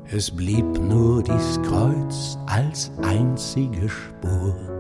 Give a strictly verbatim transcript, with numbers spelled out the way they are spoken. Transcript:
Es blieb nur dies Kreuz als einzige Spur.